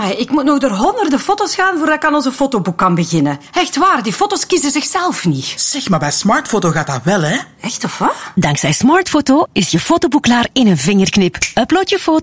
Amai, ik moet nog door honderden foto's gaan voordat ik aan onze fotoboek kan beginnen. Echt waar, die foto's kiezen zichzelf niet. Zeg, maar bij Smartfoto gaat dat wel, hè? Echt of wat? Dankzij Smartfoto is je fotoboek klaar in een vingerknip. Upload je foto